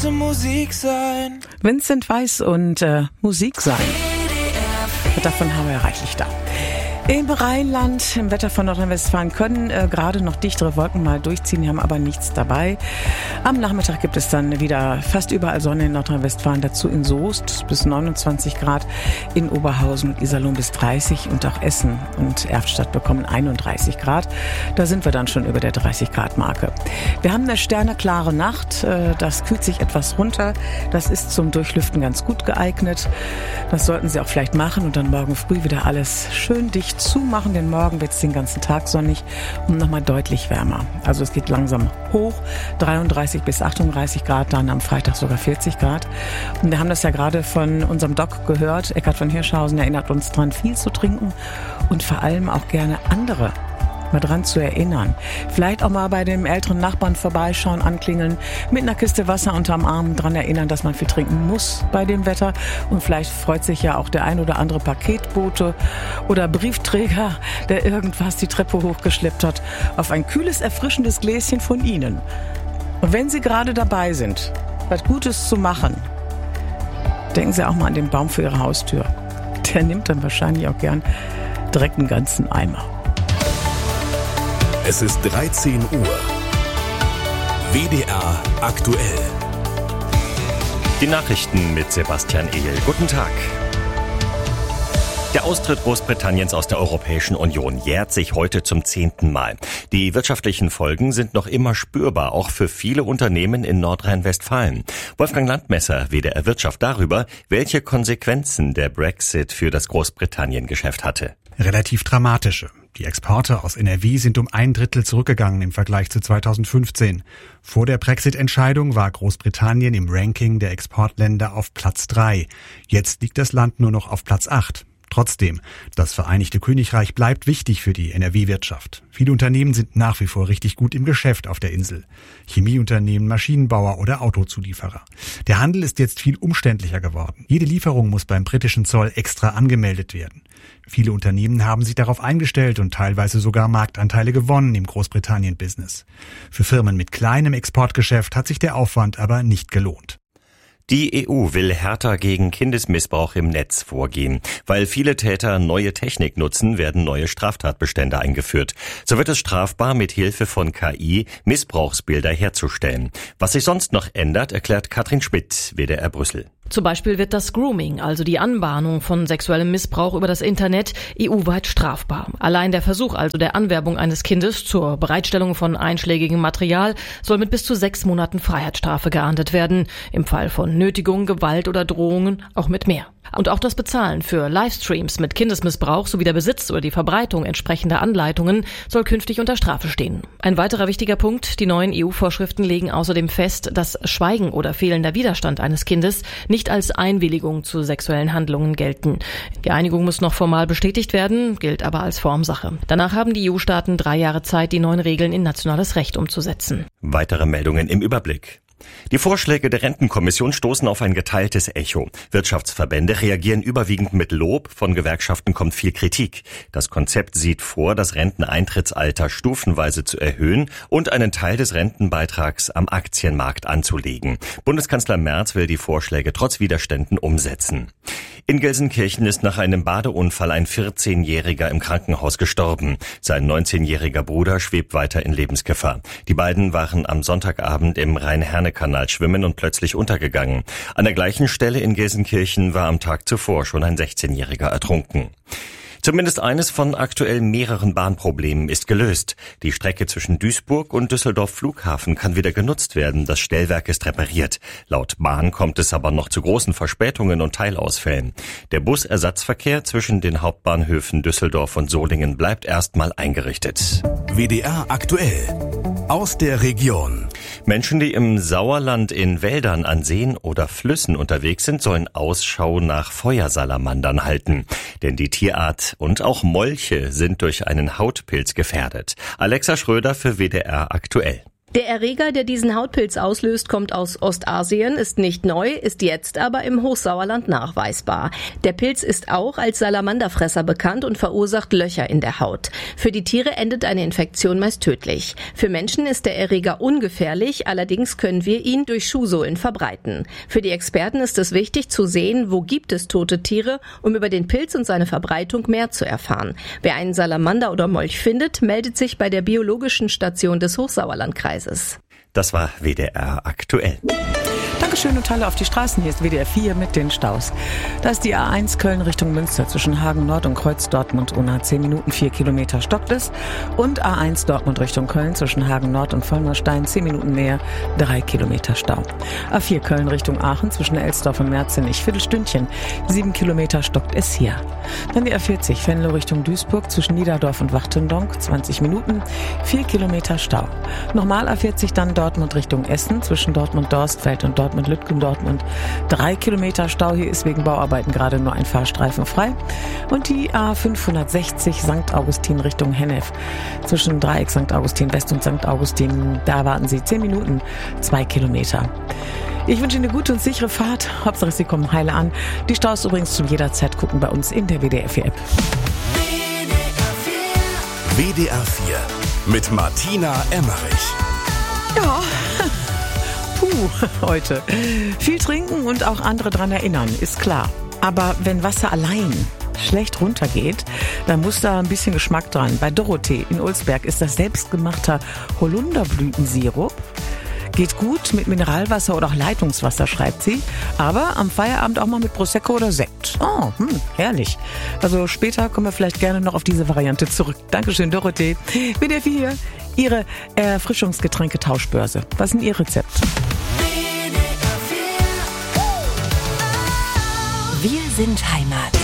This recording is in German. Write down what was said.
müsste Musik sein. Vincent Weiss und Musik sein. Davon haben wir reichlich da. Im Rheinland, im Wetter von Nordrhein-Westfalen können gerade noch dichtere Wolken mal durchziehen, die haben aber nichts dabei. Am Nachmittag gibt es dann wieder fast überall Sonne in Nordrhein-Westfalen, dazu in Soest bis 29 Grad, in Oberhausen und Iserlohn bis 30 und auch Essen und Erftstadt bekommen 31 Grad. Da sind wir dann schon über der 30 Grad Marke. Wir haben eine sterneklare Nacht, das kühlt sich etwas runter, das ist zum Durchlüften ganz gut geeignet. Das sollten Sie auch vielleicht machen und dann morgen früh wieder alles schön dicht zumachen, denn morgen wird es den ganzen Tag sonnig und nochmal deutlich wärmer. Also es geht langsam hoch, 33 bis 38 Grad, dann am Freitag sogar 40 Grad. Und wir haben das ja gerade von unserem Doc gehört, Eckhard von Hirschhausen erinnert uns dran, viel zu trinken und vor allem auch gerne andere mal dran zu erinnern. Vielleicht auch mal bei dem älteren Nachbarn vorbeischauen, anklingeln, mit einer Kiste Wasser unterm Arm dran erinnern, dass man viel trinken muss bei dem Wetter. Und vielleicht freut sich ja auch der ein oder andere Paketbote oder Briefträger, der irgendwas die Treppe hochgeschleppt hat, auf ein kühles, erfrischendes Gläschen von Ihnen. Und wenn Sie gerade dabei sind, was Gutes zu machen, denken Sie auch mal an den Baum für Ihre Haustür. Der nimmt dann wahrscheinlich auch gern direkt einen ganzen Eimer. Es ist 13 Uhr. WDR aktuell. Die Nachrichten mit Sebastian Ehl. Guten Tag. Der Austritt Großbritanniens aus der Europäischen Union jährt sich heute zum 10. Mal. Die wirtschaftlichen Folgen sind noch immer spürbar, auch für viele Unternehmen in Nordrhein-Westfalen. Wolfgang Landmesser, WDR Wirtschaft, darüber, welche Konsequenzen der Brexit für das Großbritannien-Geschäft hatte. Relativ dramatische. Die Exporte aus NRW sind um 1/3 zurückgegangen im Vergleich zu 2015. Vor der Brexit-Entscheidung war Großbritannien im Ranking der Exportländer auf Platz 3. Jetzt liegt das Land nur noch auf Platz 8. Trotzdem, das Vereinigte Königreich bleibt wichtig für die NRW-Wirtschaft. Viele Unternehmen sind nach wie vor richtig gut im Geschäft auf der Insel. Chemieunternehmen, Maschinenbauer oder Autozulieferer. Der Handel ist jetzt viel umständlicher geworden. Jede Lieferung muss beim britischen Zoll extra angemeldet werden. Viele Unternehmen haben sich darauf eingestellt und teilweise sogar Marktanteile gewonnen im Großbritannien-Business. Für Firmen mit kleinem Exportgeschäft hat sich der Aufwand aber nicht gelohnt. Die EU will härter gegen Kindesmissbrauch im Netz vorgehen. Weil viele Täter neue Technik nutzen, werden neue Straftatbestände eingeführt. So wird es strafbar, mit Hilfe von KI Missbrauchsbilder herzustellen. Was sich sonst noch ändert, erklärt Katrin Schmidt, WDR Brüssel. Zum Beispiel wird das Grooming, also die Anbahnung von sexuellem Missbrauch über das Internet, EU-weit strafbar. Allein der Versuch also der Anwerbung eines Kindes zur Bereitstellung von einschlägigem Material soll mit bis zu 6 Monaten Freiheitsstrafe geahndet werden. Im Fall von Nötigung, Gewalt oder Drohungen auch mit mehr. Und auch das Bezahlen für Livestreams mit Kindesmissbrauch sowie der Besitz oder die Verbreitung entsprechender Anleitungen soll künftig unter Strafe stehen. Ein weiterer wichtiger Punkt, die neuen EU-Vorschriften legen außerdem fest, dass Schweigen oder fehlender Widerstand eines Kindes nicht als Einwilligung zu sexuellen Handlungen gelten. Die Einigung muss noch formal bestätigt werden, gilt aber als Formsache. Danach haben die EU-Staaten 3 Jahre Zeit, die neuen Regeln in nationales Recht umzusetzen. Weitere Meldungen im Überblick. Die Vorschläge der Rentenkommission stoßen auf ein geteiltes Echo. Wirtschaftsverbände reagieren überwiegend mit Lob, von Gewerkschaften kommt viel Kritik. Das Konzept sieht vor, das Renteneintrittsalter stufenweise zu erhöhen und einen Teil des Rentenbeitrags am Aktienmarkt anzulegen. Bundeskanzler Merz will die Vorschläge trotz Widerständen umsetzen. In Gelsenkirchen ist nach einem Badeunfall ein 14-Jähriger im Krankenhaus gestorben. Sein 19-jähriger Bruder schwebt weiter in Lebensgefahr. Die beiden waren am Sonntagabend im Rhein-Herne-Kanal schwimmen und plötzlich untergegangen. An der gleichen Stelle in Gelsenkirchen war am Tag zuvor schon ein 16-Jähriger ertrunken. Zumindest eines von aktuell mehreren Bahnproblemen ist gelöst. Die Strecke zwischen Duisburg und Düsseldorf Flughafen kann wieder genutzt werden. Das Stellwerk ist repariert. Laut Bahn kommt es aber noch zu großen Verspätungen und Teilausfällen. Der Busersatzverkehr zwischen den Hauptbahnhöfen Düsseldorf und Solingen bleibt erstmal eingerichtet. WDR aktuell. Aus der Region. Menschen, die im Sauerland in Wäldern an Seen oder Flüssen unterwegs sind, sollen Ausschau nach Feuersalamandern halten. Denn die Tierart und auch Molche sind durch einen Hautpilz gefährdet. Alexa Schröder für WDR aktuell. Der Erreger, der diesen Hautpilz auslöst, kommt aus Ostasien, ist nicht neu, ist jetzt aber im Hochsauerland nachweisbar. Der Pilz ist auch als Salamanderfresser bekannt und verursacht Löcher in der Haut. Für die Tiere endet eine Infektion meist tödlich. Für Menschen ist der Erreger ungefährlich, allerdings können wir ihn durch Schuhsohlen verbreiten. Für die Experten ist es wichtig zu sehen, wo gibt es tote Tiere, um über den Pilz und seine Verbreitung mehr zu erfahren. Wer einen Salamander oder Molch findet, meldet sich bei der biologischen Station des Hochsauerlandkreises. Das war WDR aktuell. Dankeschön und Halle auf die Straßen. Hier ist WDR 4 mit den Staus. Da ist die A1 Köln Richtung Münster zwischen Hagen Nord und Kreuz Dortmund unter 10 Minuten 4 Kilometer stockt es. Und A1 Dortmund Richtung Köln zwischen Hagen Nord und Vollmerstein 10 Minuten näher 3 Kilometer Stau. A4 Köln Richtung Aachen zwischen Elsdorf und Merzenich Viertelstündchen 7 Kilometer stockt es hier. Dann die A40 Venlo Richtung Duisburg zwischen Niederdorf und Wachtendonk 20 Minuten 4 Kilometer Stau. Nochmal A40 dann Dortmund Richtung Essen zwischen Dortmund-Dorstfeld und Dortmund-Lütgendortmund 3 Kilometer Stau. Hier ist wegen Bauarbeiten gerade nur ein Fahrstreifen frei. Und die A560 St. Augustin Richtung Hennef zwischen Dreieck St. Augustin West und St. Augustin. Da warten Sie 10 Minuten 2 Kilometer. Ich wünsche Ihnen eine gute und sichere Fahrt. Hauptsache Sie kommen heile an. Die Staus übrigens zu jeder Zeit gucken bei uns in der WDR 4 App. WDR 4 mit Martina Emmerich. Ja, heute. Viel trinken und auch andere dran erinnern, ist klar. Aber wenn Wasser allein schlecht runtergeht, dann muss da ein bisschen Geschmack dran. Bei Dorothee in Ulsberg ist das selbstgemachter Holunderblütensirup. Geht gut mit Mineralwasser oder auch Leitungswasser, schreibt sie. Aber am Feierabend auch mal mit Prosecco oder Sekt. Oh, herrlich. Also später kommen wir vielleicht gerne noch auf diese Variante zurück. Dankeschön, Dorothee. WDR 4, Ihre Erfrischungsgetränke-Tauschbörse. Was ist denn Ihr Rezept? Wir sind Heimat.